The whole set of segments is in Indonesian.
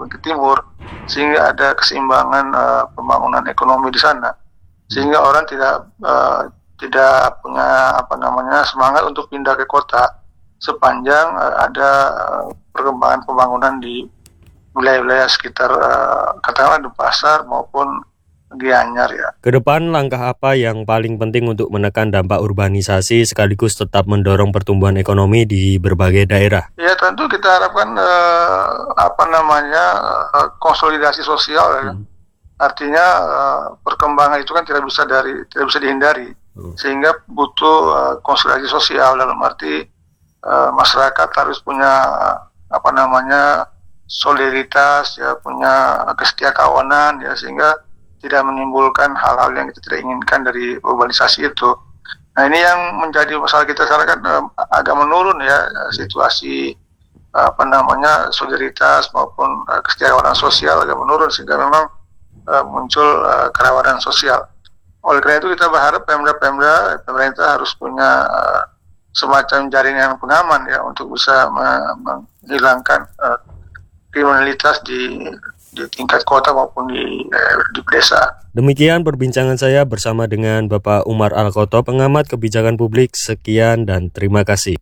maupun ke timur, sehingga ada keseimbangan pembangunan ekonomi di sana, sehingga orang tidak punya semangat untuk pindah ke kota sepanjang ada perkembangan pembangunan di wilayah-wilayah sekitar katakanlah Denpasar maupun Gianyar ya. Kedepan langkah apa yang paling penting untuk menekan dampak urbanisasi sekaligus tetap mendorong pertumbuhan ekonomi di berbagai daerah? Ya tentu kita harapkan konsolidasi sosial ya. Artinya perkembangan itu kan tidak bisa dihindari. Sehingga butuh konsolidasi sosial dalam arti masyarakat harus punya solidaritas ya, punya kesetiakawanan ya, sehingga tidak menimbulkan hal-hal yang kita tidak inginkan dari urbanisasi itu. Nah ini yang menjadi masalah kita sekarang kan agak menurun ya, situasi solidaritas maupun kesetiakawanan sosial agak menurun, sehingga memang muncul kerawanan sosial. Oleh karena itu kita berharap pemerintah harus punya semacam jaringan pengaman ya untuk bisa menghilangkan kriminalitas di tingkat kota maupun di desa. Demikian perbincangan saya bersama dengan Bapak Umar Alkoto, pengamat kebijakan publik. Sekian dan terima kasih.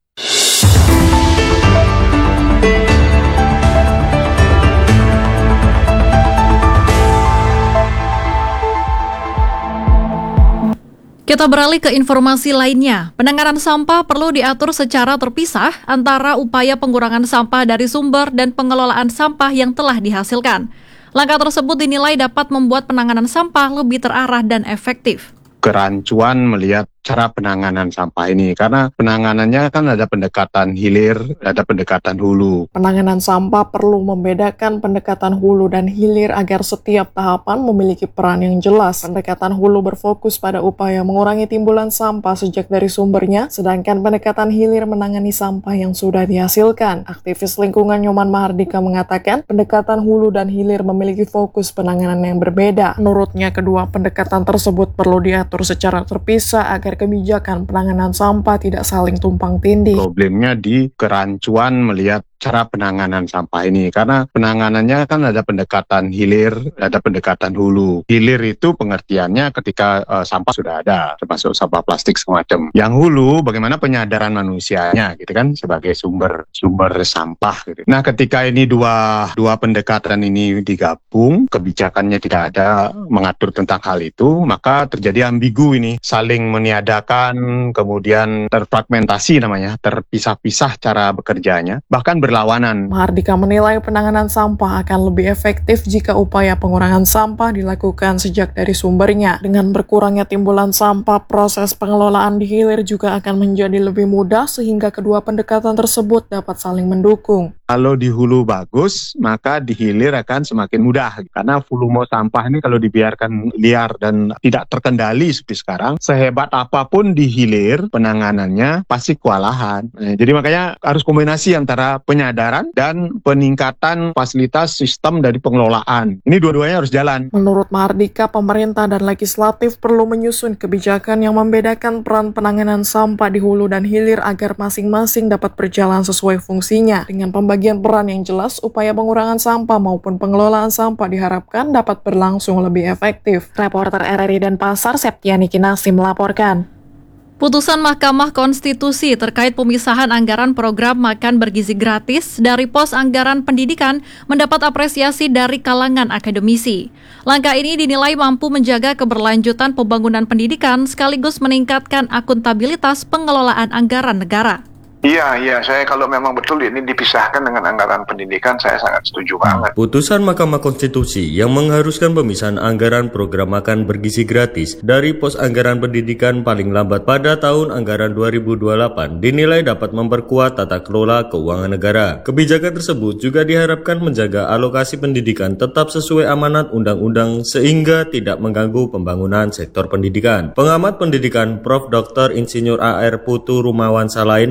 Kita beralih ke informasi lainnya. Penanganan sampah perlu diatur secara terpisah antara upaya pengurangan sampah dari sumber dan pengelolaan sampah yang telah dihasilkan. Langkah tersebut dinilai dapat membuat penanganan sampah lebih terarah dan efektif. Kerancuan melihat cara penanganan sampah ini, karena penanganannya kan ada pendekatan hilir, ada pendekatan hulu. Penanganan sampah perlu membedakan pendekatan hulu dan hilir agar setiap tahapan memiliki peran yang jelas. Pendekatan hulu berfokus pada upaya mengurangi timbulan sampah sejak dari sumbernya, sedangkan pendekatan hilir menangani sampah yang sudah dihasilkan. Aktivis lingkungan Nyoman Mahardika mengatakan pendekatan hulu dan hilir memiliki fokus penanganan yang berbeda. Menurutnya, kedua pendekatan tersebut perlu diatur secara terpisah agar kebijakan penanganan sampah tidak saling tumpang tindih. Problemnya di kerancuan melihat cara penanganan sampah ini, karena penanganannya kan ada pendekatan hilir, ada pendekatan hulu. Hilir itu pengertiannya ketika sampah sudah ada, termasuk sampah plastik semacam. Yang hulu bagaimana penyadaran manusianya gitu kan sebagai sumber sampah gitu. Nah, ketika ini dua pendekatan ini digabung, kebijakannya tidak ada mengatur tentang hal itu, maka terjadi ambigu ini, saling meniadakan, kemudian terfragmentasi namanya, terpisah-pisah cara bekerjanya, bahkan berlawanan. Mahardika menilai penanganan sampah akan lebih efektif jika upaya pengurangan sampah dilakukan sejak dari sumbernya. Dengan berkurangnya timbulan sampah, proses pengelolaan di hilir juga akan menjadi lebih mudah sehingga kedua pendekatan tersebut dapat saling mendukung. Kalau di hulu bagus, maka di hilir akan semakin mudah. Karena volume sampah ini kalau dibiarkan liar dan tidak terkendali seperti sekarang, sehebat apapun di hilir, penanganannya pasti kewalahan. Jadi makanya harus kombinasi antara penyadaran dan peningkatan fasilitas sistem dari pengelolaan. Ini dua-duanya harus jalan. Menurut Mahardika, pemerintah dan legislatif perlu menyusun kebijakan yang membedakan peran penanganan sampah di hulu dan hilir agar masing-masing dapat berjalan sesuai fungsinya. Dengan pembagian peran yang jelas, upaya pengurangan sampah maupun pengelolaan sampah diharapkan dapat berlangsung lebih efektif. Reporter RRI Denpasar, Septiani Kinasi melaporkan. Putusan Mahkamah Konstitusi terkait pemisahan anggaran program makan bergizi gratis dari pos anggaran pendidikan mendapat apresiasi dari kalangan akademisi. Langkah ini dinilai mampu menjaga keberlanjutan pembangunan pendidikan sekaligus meningkatkan akuntabilitas pengelolaan anggaran negara. Iya, saya kalau memang betul ini dipisahkan dengan anggaran pendidikan, saya sangat setuju banget. Putusan Mahkamah Konstitusi yang mengharuskan pemisahan anggaran program makan bergizi gratis dari pos anggaran pendidikan paling lambat pada tahun anggaran 2028 dinilai dapat memperkuat tata kelola keuangan negara. Kebijakan tersebut juga diharapkan menjaga alokasi pendidikan tetap sesuai amanat undang-undang sehingga tidak mengganggu pembangunan sektor pendidikan. Pengamat pendidikan Prof. Dr. Insinyur AR Putu Rumawan Salain mengatakan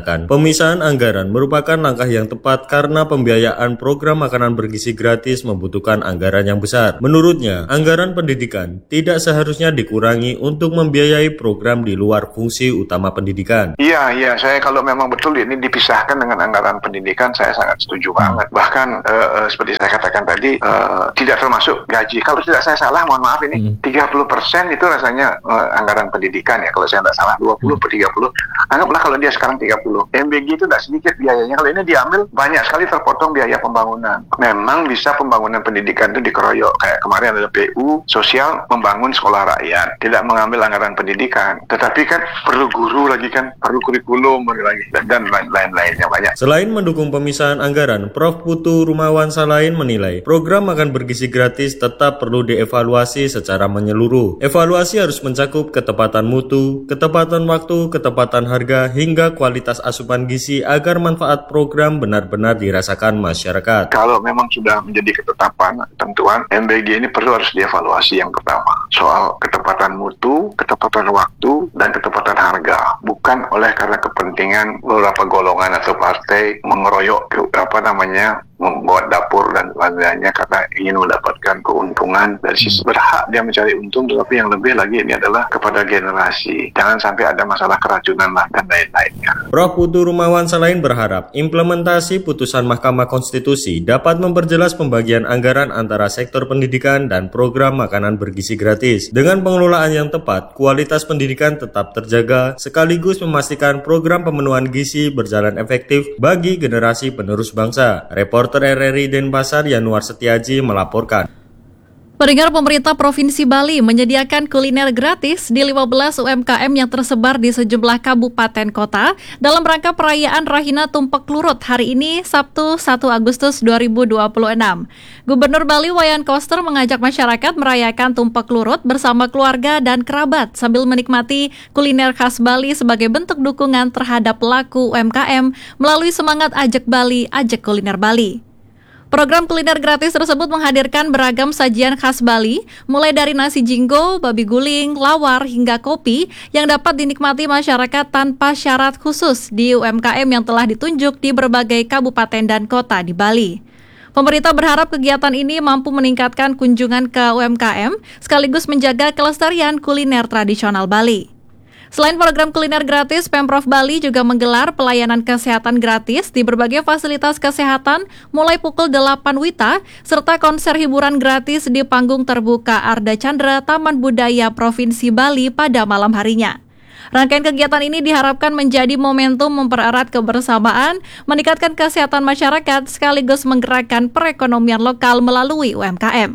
mengatakan pemisahan anggaran merupakan langkah yang tepat karena pembiayaan program makanan bergizi gratis membutuhkan anggaran yang besar. Menurutnya, anggaran pendidikan tidak seharusnya dikurangi untuk membiayai program di luar fungsi utama pendidikan. Iya, saya kalau memang betul ini dipisahkan dengan anggaran pendidikan, saya sangat setuju banget. Bahkan seperti saya katakan tadi, tidak termasuk gaji. Kalau tidak saya salah, mohon maaf ini, 30% itu rasanya anggaran pendidikan ya, kalau saya tidak salah, 20 per 30. Anggaplah kalau dia sekarang 30. MBG itu tidak sedikit biayanya. Kalau ini diambil, banyak sekali terpotong biaya pembangunan. Memang bisa pembangunan pendidikan itu dikeroyok. Kayak kemarin ada PU, sosial, membangun sekolah rakyat. Tidak mengambil anggaran pendidikan. Tetapi kan perlu guru lagi kan, perlu kurikulum lagi, dan lain-lainnya banyak. Selain mendukung pemisahan anggaran, Prof. Putu Rumawan Salahin menilai program makan bergizi gratis tetap perlu dievaluasi secara menyeluruh. Evaluasi harus mencakup ketepatan mutu, ketepatan waktu, ketepatan harga, hingga kualitas asupan gizi agar manfaat program benar-benar dirasakan masyarakat. Kalau memang sudah menjadi ketetapan, tentuan, MBG ini perlu harus dievaluasi yang pertama. Soal ketepatan mutu, ketepatan waktu, dan ketepatan harga. Bukan oleh karena kepentingan beberapa golongan atau partai mengeroyok membuat dapur dan lain-lainnya karena ingin mendapatkan keuntungan dari sisi berhak dia mencari untung, tetapi yang lebih lagi ini adalah kepada generasi. Jangan sampai ada masalah keracunan dan lain-lainnya. Prof. Putu Rumawan Salahin berharap implementasi putusan Mahkamah Konstitusi dapat memperjelas pembagian anggaran antara sektor pendidikan dan program makanan bergizi gratis. Dengan pengelolaan yang tepat, kualitas pendidikan tetap terjaga sekaligus memastikan program pemenuhan gizi berjalan efektif bagi generasi penerus bangsa. Reporter RRI Denpasar Yanuar Setiaji melaporkan. Pendengar, pemerintah Provinsi Bali menyediakan kuliner gratis di 15 UMKM yang tersebar di sejumlah kabupaten kota dalam rangka perayaan Rahina Tumpak Lurut hari ini Sabtu 1 Agustus 2026. Gubernur Bali Wayan Koster mengajak masyarakat merayakan Tumpak Lurut bersama keluarga dan kerabat sambil menikmati kuliner khas Bali sebagai bentuk dukungan terhadap pelaku UMKM melalui semangat Ajak Bali, Ajak Kuliner Bali. Program kuliner gratis tersebut menghadirkan beragam sajian khas Bali, mulai dari nasi jinggo, babi guling, lawar, hingga kopi yang dapat dinikmati masyarakat tanpa syarat khusus di UMKM yang telah ditunjuk di berbagai kabupaten dan kota di Bali. Pemerintah berharap kegiatan ini mampu meningkatkan kunjungan ke UMKM sekaligus menjaga kelestarian kuliner tradisional Bali. Selain program kuliner gratis, Pemprov Bali juga menggelar pelayanan kesehatan gratis di berbagai fasilitas kesehatan mulai pukul 8 WITA, serta konser hiburan gratis di panggung terbuka Arda Chandra Taman Budaya Provinsi Bali pada malam harinya. Rangkaian kegiatan ini diharapkan menjadi momentum mempererat kebersamaan, meningkatkan kesehatan masyarakat, sekaligus menggerakkan perekonomian lokal melalui UMKM.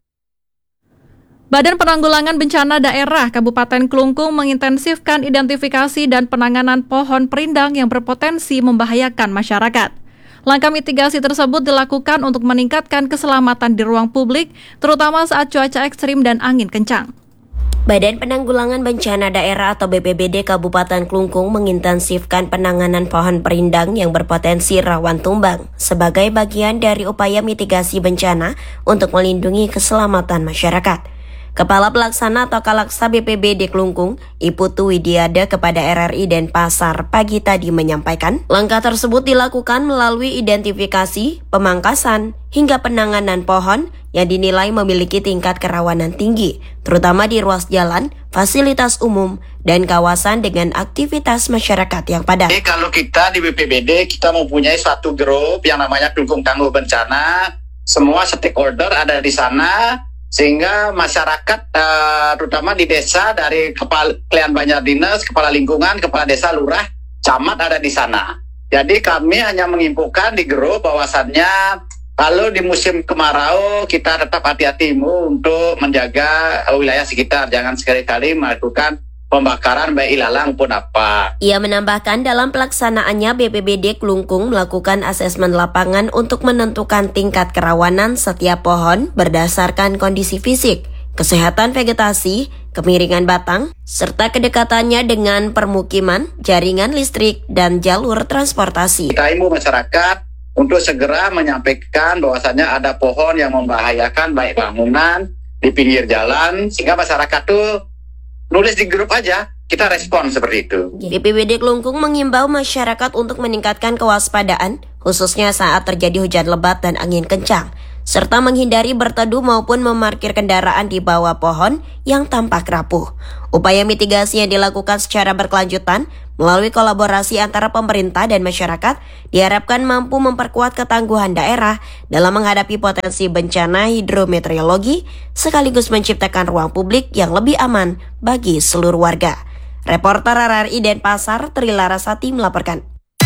Badan Penanggulangan Bencana Daerah Kabupaten Klungkung mengintensifkan identifikasi dan penanganan pohon perindang yang berpotensi membahayakan masyarakat. Langkah mitigasi tersebut dilakukan untuk meningkatkan keselamatan di ruang publik, terutama saat cuaca ekstrim dan angin kencang. Badan Penanggulangan Bencana Daerah atau BPBD Kabupaten Klungkung mengintensifkan penanganan pohon perindang yang berpotensi rawan tumbang sebagai bagian dari upaya mitigasi bencana untuk melindungi keselamatan masyarakat. Kepala Pelaksana atau Kalaksa BPBD Klungkung, Iputu Widiada kepada RRI Denpasar pagi tadi menyampaikan, langkah tersebut dilakukan melalui identifikasi, pemangkasan, hingga penanganan pohon yang dinilai memiliki tingkat kerawanan tinggi, terutama di ruas jalan, fasilitas umum, dan kawasan dengan aktivitas masyarakat yang padat. Kalau kita di BPBD, kita mempunyai suatu grup yang namanya Klungkung Tangguh Bencana, semua stakeholder ada di sana, sehingga masyarakat terutama di desa dari kepala Kelurahan Banjar Dinas, kepala lingkungan, kepala desa, lurah, camat ada di sana. Jadi kami hanya menginfokan di grup bahwasannya kalau di musim kemarau kita tetap hati-hati untuk menjaga wilayah sekitar, jangan sekali-kali melakukan pembakaran baik ilalang pun apa. Ia menambahkan dalam pelaksanaannya BPBD Klungkung melakukan asesmen lapangan untuk menentukan tingkat kerawanan setiap pohon berdasarkan kondisi fisik, kesehatan vegetasi, kemiringan batang, serta kedekatannya dengan permukiman, jaringan listrik, dan jalur transportasi. Kita himbau masyarakat untuk segera menyampaikan bahwasannya ada pohon yang membahayakan baik bangunan di pinggir jalan, sehingga masyarakat tuh nulis di grup aja, kita respon seperti itu. BPBD Klungkung mengimbau masyarakat untuk meningkatkan kewaspadaan, khususnya saat terjadi hujan lebat dan angin kencang, serta menghindari berteduh maupun memarkir kendaraan di bawah pohon yang tampak rapuh. Upaya mitigasi yang dilakukan secara berkelanjutan melalui kolaborasi antara pemerintah dan masyarakat diharapkan mampu memperkuat ketangguhan daerah dalam menghadapi potensi bencana hidrometeorologi sekaligus menciptakan ruang publik yang lebih aman bagi seluruh warga. Reporter RRI Denpasar, Tri Larasati melaporkan.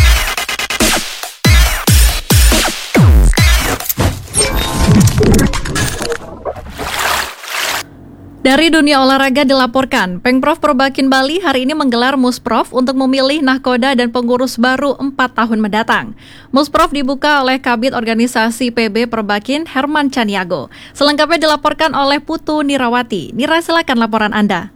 Dari dunia olahraga dilaporkan, Pengprov Perbakin Bali hari ini menggelar Musprov untuk memilih nahkoda dan pengurus baru 4 tahun mendatang. Musprov dibuka oleh Kabid Organisasi PB Perbakin Herman Caniago. Selengkapnya dilaporkan oleh Putu Nirawati. Nira, silakan laporan Anda.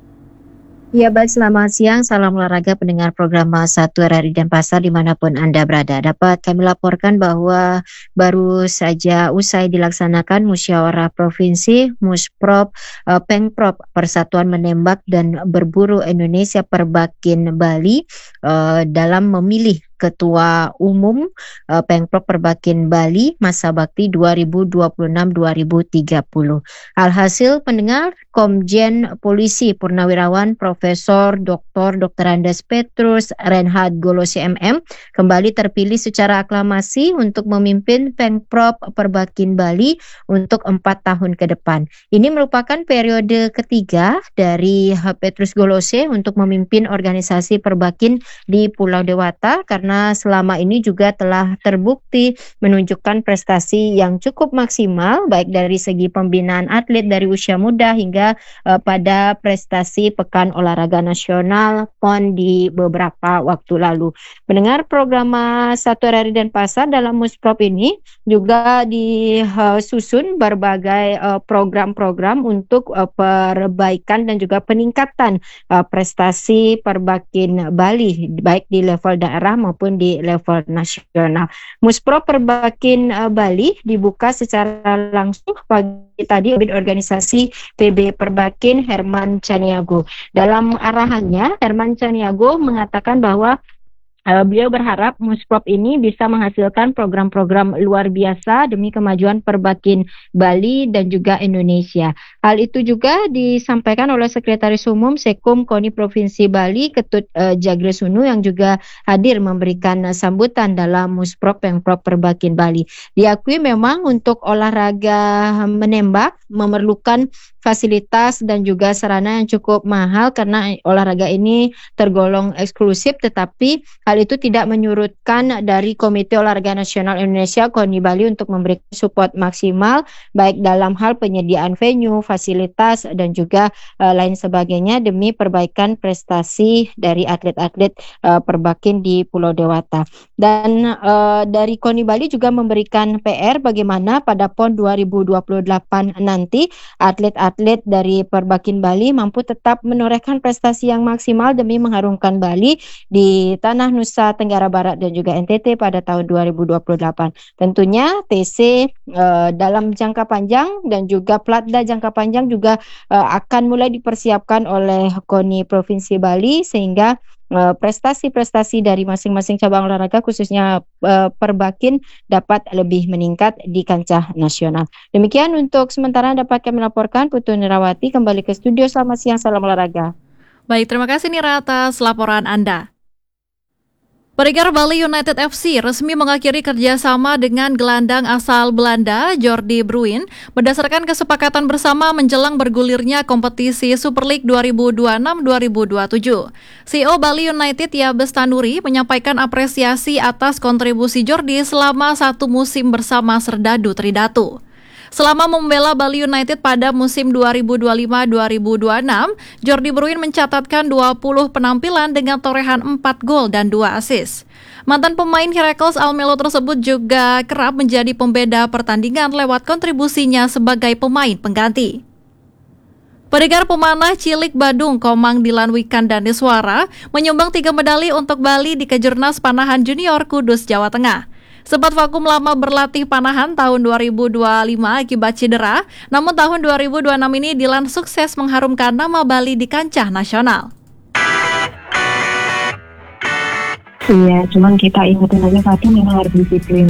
Ya baik, selamat siang, salam olahraga pendengar program 1 RRI Denpasar dimanapun Anda berada. Dapat kami laporkan bahwa baru saja usai dilaksanakan musyawarah provinsi Musprov Pengprov Persatuan Menembak dan Berburu Indonesia Perbakin Bali dalam memilih Ketua Umum Pengprov Perbakin Bali masa bakti 2026-2030. Alhasil pendengar, Komjen Polisi Purnawirawan Profesor Dr. Andes Petrus Reinhard Golose MM kembali terpilih secara aklamasi untuk memimpin Pengprov Perbakin Bali untuk 4 tahun ke depan. Ini merupakan periode ketiga dari Petrus Golose untuk memimpin organisasi Perbakin di Pulau Dewata karena selama ini juga telah terbukti menunjukkan prestasi yang cukup maksimal baik dari segi pembinaan atlet dari usia muda hingga pada prestasi Pekan Olahraga Nasional PON di beberapa waktu lalu. Mendengar program 1 RRI Denpasar dalam Musprov ini juga disusun berbagai program-program untuk perbaikan dan juga peningkatan prestasi Perbakin Bali baik di level daerah maupun di level nasional. Musprov Perbakin Bali dibuka secara langsung pagi tadi oleh organisasi PB Perbakin Herman Caniago. Dalam arahannya, Herman Caniago mengatakan bahwa beliau berharap Musprov ini bisa menghasilkan program-program luar biasa demi kemajuan Perbakin Bali dan juga Indonesia. Hal itu juga disampaikan oleh Sekretaris Umum Sekum KONI Provinsi Bali, Ketut Jagresunu yang juga hadir memberikan sambutan dalam Musprov Pengprov Perbakin Bali. Diakui memang untuk olahraga menembak memerlukan fasilitas dan juga sarana yang cukup mahal karena olahraga ini tergolong eksklusif, tetapi hal itu tidak menyurutkan dari Komite Olahraga Nasional Indonesia KONI Bali untuk memberikan support maksimal baik dalam hal penyediaan venue, fasilitas dan juga lain sebagainya demi perbaikan prestasi dari atlet-atlet Perbakin di Pulau Dewata. Dan dari KONI Bali juga memberikan PR bagaimana pada PON 2028 nanti atlet-atlet dari Perbakin Bali mampu tetap menorehkan prestasi yang maksimal demi mengharumkan Bali di tanah Nusa Tenggara Barat dan juga NTT pada tahun 2028. Tentunya TC dalam jangka panjang dan juga Platda jangka panjang juga akan mulai dipersiapkan oleh KONI Provinsi Bali sehingga prestasi-prestasi dari masing-masing cabang olahraga khususnya Perbakin dapat lebih meningkat di kancah nasional. Demikian untuk sementara dapat kami laporkan. Putu Nirawati kembali ke studio. Selamat siang, salam olahraga. Baik, terima kasih Nira atas laporan Anda. Peregar Bali United FC resmi mengakhiri kerjasama dengan gelandang asal Belanda, Jordi Bruin, berdasarkan kesepakatan bersama menjelang bergulirnya kompetisi Super League 2026-2027. CEO Bali United, Yabes Tanuri, menyampaikan apresiasi atas kontribusi Jordi selama 1 musim bersama Serdadu Tridatu. Selama membela Bali United pada musim 2025-2026, Jordi Bruin mencatatkan 20 penampilan dengan torehan 4 gol dan 2 assist. Mantan pemain Heracles Almelo tersebut juga kerap menjadi pembeda pertandingan lewat kontribusinya sebagai pemain pengganti. Peregar pemanah cilik Badung Komang Dilan Wikan Daneswara menyumbang 3 medali untuk Bali di Kejurnas Panahan Junior Kudus, Jawa Tengah. Sempat vakum lama berlatih panahan tahun 2025 akibat cedera, namun tahun 2026 ini Dilan sukses mengharumkan nama Bali di kancah nasional. Iya, cuman kita ingetin aja satu, memang harus disiplin.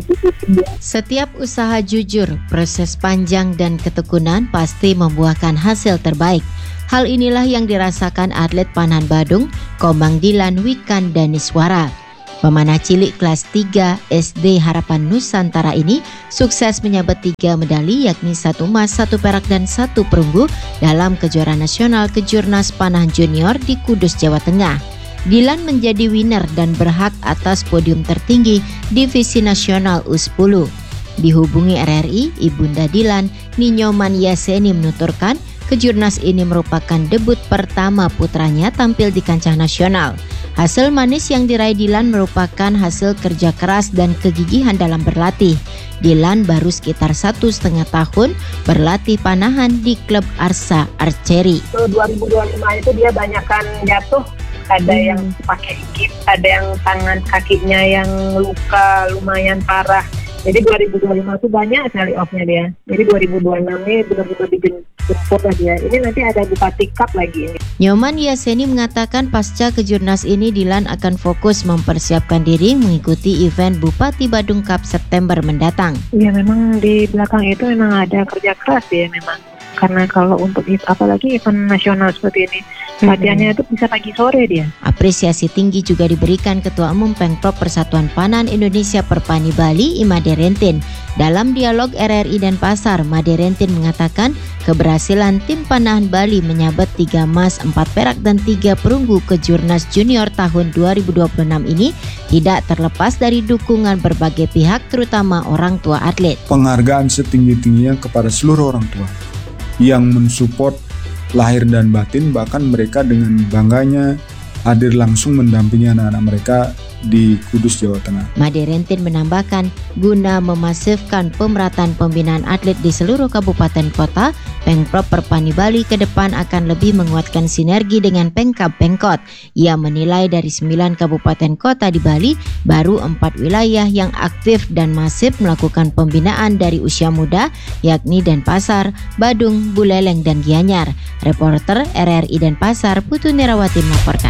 Setiap usaha jujur, proses panjang dan ketekunan pasti membuahkan hasil terbaik. Hal inilah yang dirasakan atlet panahan Badung, Komang Dilan Wikan Daniswara. Pemanah cilik kelas 3 SD Harapan Nusantara ini sukses menyabet 3 medali, yakni 1 emas, 1 perak dan 1 perunggu dalam kejuaraan nasional Kejurnas Panahan Junior di Kudus, Jawa Tengah. Dilan menjadi winner dan berhak atas podium tertinggi Divisi Nasional U10. Dihubungi RRI, Ibunda Dilan, Ninyoman Yaseni menuturkan kejurnas ini merupakan debut pertama putranya tampil di kancah nasional. Hasil manis yang diraih Dilan merupakan hasil kerja keras dan kegigihan dalam berlatih. Dilan baru sekitar 1,5 tahun berlatih panahan di klub Arsa Archery. 2025 itu dia banyakkan jatuh. Ada yang pakai gips, ada yang tangan kakinya yang luka lumayan parah. Jadi 2025 itu banyak sekali off-nya dia. Jadi 2026 ini benar-benar dijemput lah dia. Ini nanti ada Bupati Cup lagi. Nyoman Yaseni mengatakan pasca kejurnas ini Dilan akan fokus mempersiapkan diri mengikuti event Bupati Badung Cup September mendatang. Iya, memang di belakang itu memang ada kerja keras ya memang. Karena kalau untuk apalagi event nasional seperti ini, latihannya itu bisa pagi sore dia. Apresiasi tinggi juga diberikan Ketua Umum Pengprov Persatuan Panahan Indonesia Perpani Bali, Imade Rentin. Dalam dialog RRI dan Pasar, Made Rentin mengatakan keberhasilan tim panahan Bali menyabet 3 emas, 4 perak dan 3 perunggu Kejurnas Junior tahun 2026 ini tidak terlepas dari dukungan berbagai pihak, terutama orang tua atlet. Penghargaan setinggi-tingginya kepada seluruh orang tua yang mensupport lahir dan batin, bahkan mereka dengan bangganya hadir langsung mendampingi anak-anak mereka di Kudus, Jawa Tengah. Made Rentin menambahkan, guna memasifkan pemerataan pembinaan atlet di seluruh kabupaten kota, Pengprov Perpani Bali ke depan akan lebih menguatkan sinergi dengan Pemkab Pemkot. Ia menilai dari 9 kabupaten kota di Bali, baru 4 wilayah yang aktif dan masif melakukan pembinaan dari usia muda, yakni Denpasar, Badung, Buleleng, dan Gianyar. Reporter RRI Denpasar, Putu Nerawati melaporkan.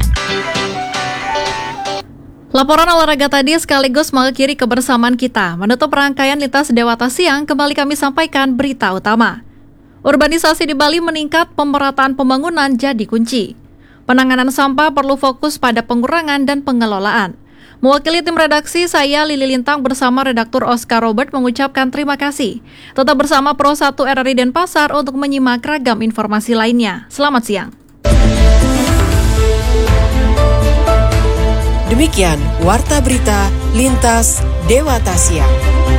Laporan olahraga tadi sekaligus mengakhiri kebersamaan kita. Menutup rangkaian Lintas Dewata Siang, kembali kami sampaikan berita utama. Urbanisasi di Bali meningkat, pemerataan pembangunan jadi kunci. Penanganan sampah perlu fokus pada pengurangan dan pengelolaan. Mewakili tim redaksi, saya Lili Lintang bersama redaktur Oscar Robert mengucapkan terima kasih. Tetap bersama Pro 1 RRI Denpasar untuk menyimak ragam informasi lainnya. Selamat siang. Demikian Warta Berita Lintas Dewata Siang.